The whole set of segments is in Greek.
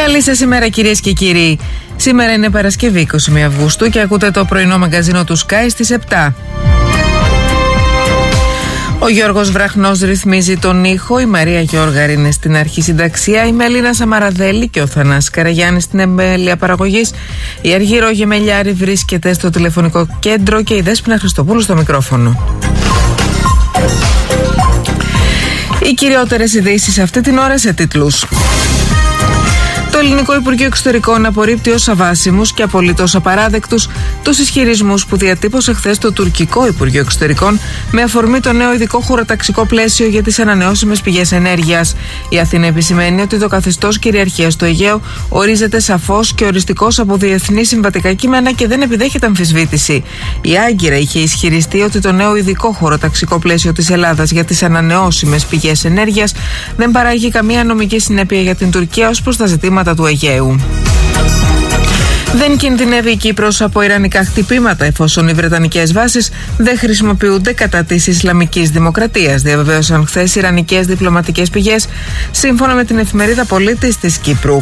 Καλή σας ημέρα, κυρίες και κύριοι. Σήμερα είναι Παρασκευή 21 Αυγούστου και ακούτε το πρωινό μαγκαζίνο του Sky στις 7. Ο Γιώργος Βραχνός ρυθμίζει τον ήχο, η Μαρία Γιώργαρη είναι στην αρχισυνταξία, η Μελίνα Σαμαραδέλη και ο Θανάσης Καραγιάννης στην εμβέλεια παραγωγής, η Αργύρο Γεμελιάρη βρίσκεται στο τηλεφωνικό κέντρο και η Δέσποινα Χριστοπούλου στο μικρόφωνο. Οι κυριότερες ειδήσεις αυτή την ώρα σε τίτλους. Το Ελληνικό Υπουργείο Εξωτερικών απορρίπτει ως αβάσιμους και απολύτως απαράδεκτους τους ισχυρισμούς που διατύπωσε χθες το Τουρκικό Υπουργείο Εξωτερικών με αφορμή το νέο ειδικό χωροταξικό πλαίσιο για τις ανανεώσιμες πηγές ενέργειας. Η Αθήνα επισημαίνει ότι το καθεστώς κυριαρχίας στο Αιγαίο ορίζεται σαφώς και οριστικώς από διεθνή συμβατικά κείμενα και δεν επιδέχεται αμφισβήτηση. Η Άγκυρα είχε ισχυριστεί ότι το νέο ειδικό χωροταξικό πλαίσιο της Ελλάδας για τις ανανεώσιμες πηγές ενέργειας δεν παράγει καμία νομική συνέπεια για την Τουρκία ως προς τα ζητήματα του Αιγαίου. Δεν κινδυνεύει η Κύπρος από ιρανικά χτυπήματα εφόσον οι βρετανικές βάσεις δεν χρησιμοποιούνται κατά της Ισλαμικής Δημοκρατίας, διαβεβαίωσαν χθες ιρανικές διπλωματικές πηγές, σύμφωνα με την εφημερίδα Πολίτης της Κύπρου.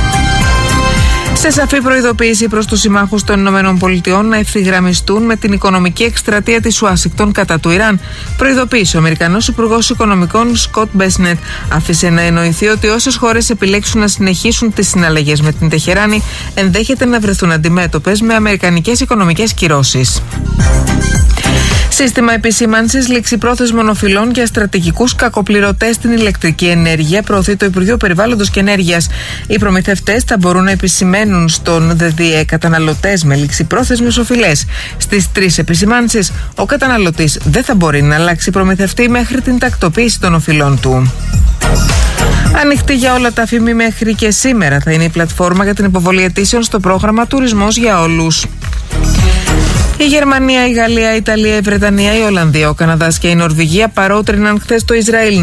Σε σαφή προειδοποίηση προς τους συμμάχους των ΗΠΑ να ευθυγραμμιστούν με την οικονομική εκστρατεία της Ουάσιγκτον κατά του Ιράν, προειδοποίησε ο Αμερικανός Υπουργός Οικονομικών Σκοτ Μπέσνετ. Άφησε να εννοηθεί ότι όσες χώρες επιλέξουν να συνεχίσουν τις συναλλαγές με την Τεχεράνη, ενδέχεται να βρεθούν αντιμέτωπες με αμερικανικές οικονομικές κυρώσεις. Σύστημα επισήμανσης ληξιπρόθεσμων οφειλών για στρατηγικούς κακοπληρωτές στην ηλεκτρική ενέργεια προωθεί το Υπουργείο Περιβάλλοντος και Ενέργειας. Οι προμηθευτές θα μπορούν να επισημαίνουν στον ΔΔΕ καταναλωτές με ληξιπρόθεσμες οφειλές. Στις 3 επισημάνσεις, ο καταναλωτής δεν θα μπορεί να αλλάξει προμηθευτή μέχρι την τακτοποίηση των οφειλών του. Ανοιχτή για όλα τα ΦΥΜΗ μέχρι και σήμερα θα είναι η πλατφόρμα για την υποβολή αιτήσεων στο πρόγραμμα Τουρισμός για Όλους. Η Γερμανία, η Γαλλία, η Ιταλία, η Βρετανία, η Ολλανδία, ο Καναδάς και η Νορβηγία παρότριναν χθες το Ισραήλ